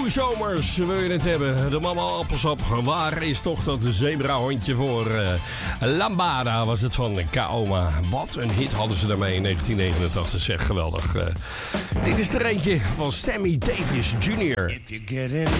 Blue Zomers, wil je het hebben? De mama appelsap, waar is toch dat zebrahondje voor? Lambada was het van Kaoma. Wat een hit hadden ze daarmee in 1989, zeg, geweldig. Dit is er eentje van Sammy Davis Jr.